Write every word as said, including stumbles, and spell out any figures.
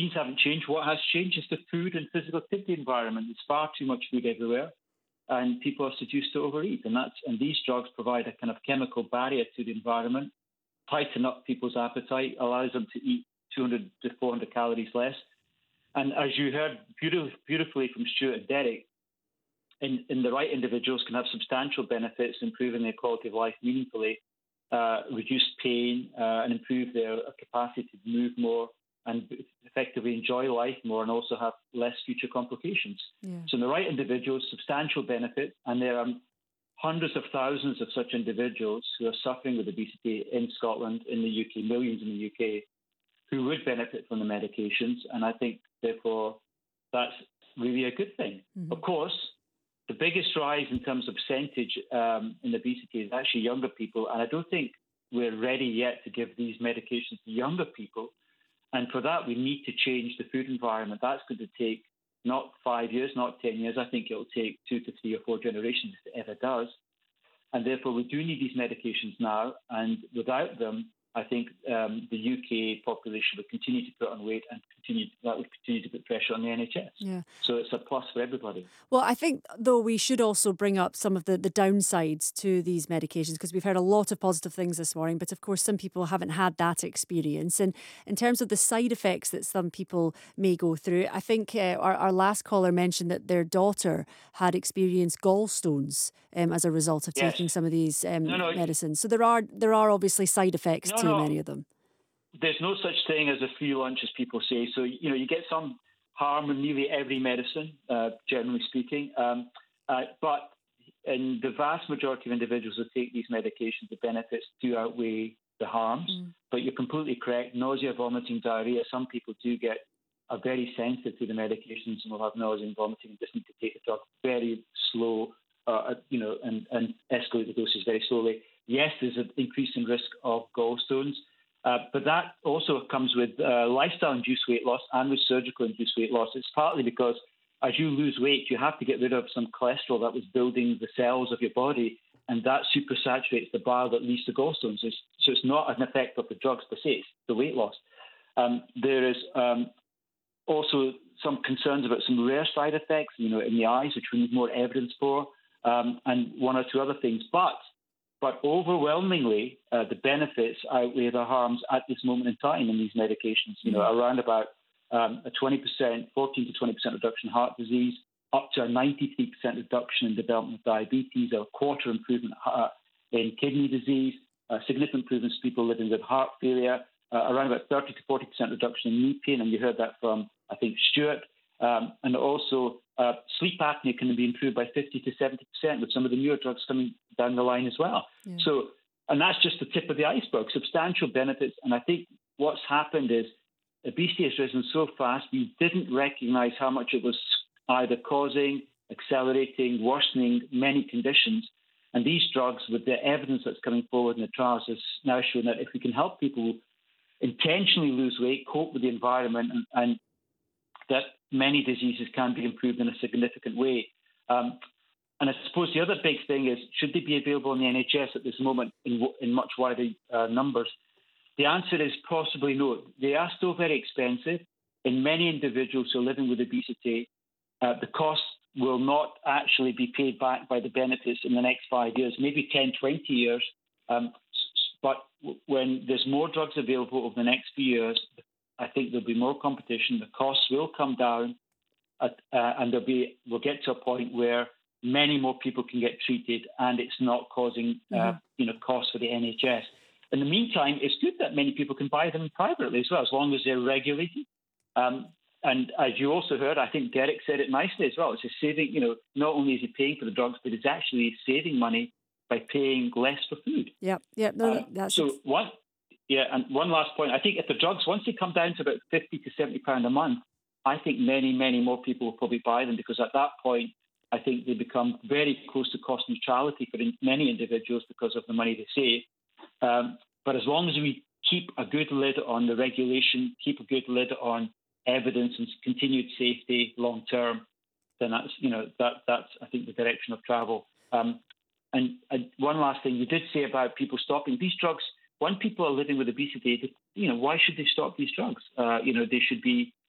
genes haven't changed. What has changed is the food and physical activity environment. There's far too much food everywhere, and people are seduced to overeat. And that's and these drugs provide a kind of chemical barrier to the environment, tighten up people's appetite, allows them to eat two hundred to four hundred calories less. And as you heard beautifully, beautifully from Stuart and Derek, in, in the right individuals can have substantial benefits, improving their quality of life meaningfully, uh, reduce pain, uh, and improve their capacity to move more and effectively enjoy life more, and also have less future complications. Yeah. So in the right individuals, substantial benefit, and there are hundreds of thousands of such individuals who are suffering with obesity in Scotland, in the U K, millions in the U K, who would benefit from the medications. And I think, therefore, that's really a good thing. Mm-hmm. Of course, the biggest rise in terms of percentage um, in obesity is actually younger people. And I don't think we're ready yet to give these medications to younger people. And for that, we need to change the food environment. That's going to take not five years, not ten years. I think it'll take two to three or four generations if it ever does. And therefore, we do need these medications now. And without them, I think um, the U K population will continue to put on weight, and continue that would continue to put pressure on the N H S. Yeah. So it's a plus for everybody. Well, I think, though, we should also bring up some of the, the downsides to these medications, because we've heard a lot of positive things this morning, but of course some people haven't had that experience. And in terms of the side effects that some people may go through, I think uh, our, our last caller mentioned that their daughter had experienced gallstones um, as a result of Yes. taking some of these um, no, no, medicines. So there are there are obviously side effects no, to no. many of them. There's no such thing as a free lunch, as people say. So, you know, you get some harm in nearly every medicine, uh, generally speaking. Um, uh, but in the vast majority of individuals who take these medications, the benefits do outweigh the harms. Mm. But you're completely correct. Nausea, vomiting, diarrhea. Some people do get are very sensitive to the medications and will have nausea and vomiting and just need to take the drug very slow, uh, you know, and, and escalate the doses very slowly. Yes, there's an increasing risk of gallstones. Uh, but that also comes with uh, lifestyle-induced weight loss and with surgical-induced weight loss. It's partly because as you lose weight, you have to get rid of some cholesterol that was building the cells of your body, and that supersaturates the bile that leads to gallstones. It's, so it's not an effect of the drugs per se, it's the weight loss. Um, there is um, also some concerns about some rare side effects, you know, in the eyes, which we need more evidence for, um, and one or two other things. But But overwhelmingly, uh, the benefits outweigh the harms at this moment in time in these medications. You know, mm-hmm. around about um, a twenty percent, fourteen to twenty percent reduction in heart disease, up to a ninety-three percent reduction in development of diabetes, a quarter improvement uh, in kidney disease, uh, significant improvements to people living with heart failure, uh, around about thirty to forty percent reduction in knee pain, and you heard that from, I think, Stuart. Um, and also, uh, sleep apnea can be improved by fifty to seventy percent with some of the newer drugs coming down the line as well. Yeah. So, and that's just the tip of the iceberg, substantial benefits. And I think what's happened is obesity has risen so fast, we didn't recognize how much it was either causing, accelerating, worsening many conditions. And these drugs, with the evidence that's coming forward in the trials, has now shown that if we can help people intentionally lose weight, cope with the environment, and, and that many diseases can be improved in a significant way. Um, and I suppose the other big thing is, should they be available in the N H S at this moment in, in much wider uh, numbers? The answer is possibly no. They are still very expensive. In many individuals who are living with obesity, uh, the cost will not actually be paid back by the benefits in the next five years, maybe ten, twenty years. Um, but when there's more drugs available over the next few years, I think there'll be more competition. The costs will come down, at, uh, and there'll be we'll get to a point where many more people can get treated, and it's not causing uh, mm-hmm. you know costs for the N H S. In the meantime, it's good that many people can buy them privately as well, as long as they're regulated. Um, and as you also heard, I think Derek said it nicely as well. It's a saving. You know, not only is he paying for the drugs, but he's actually saving money by paying less for food. Yeah, yeah. No, um, that's so one. Yeah, and one last point. I think if the drugs, once they come down to about fifty to seventy pounds a month, I think many, many more people will probably buy them, because at that point, I think they become very close to cost neutrality for in, many individuals because of the money they save. Um, but as long as we keep a good lid on the regulation, keep a good lid on evidence and continued safety long term, then that's, you know, that that's, I think, the direction of travel. Um, and, and one last thing, you did say about people stopping these drugs. When people are living with obesity, they, you know, why should they stop these drugs? Uh, you know, they should be